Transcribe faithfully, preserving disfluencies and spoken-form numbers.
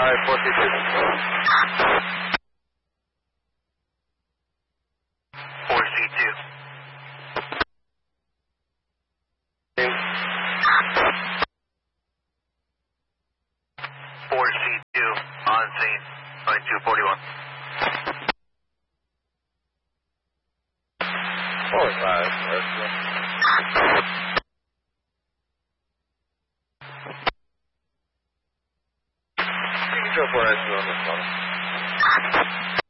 five, four C two. four C two. four C two on scene, twenty-two forty-one. four five, Control four S two on this one.